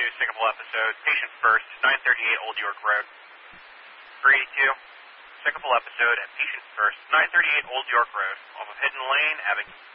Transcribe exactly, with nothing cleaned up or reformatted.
Syncable episode, patient first, nine thirty-eight Old York Road. three eighty-two, Syncable episode at patient first, nine thirty-eight Old York Road, off of Hidden Lane, Avenue.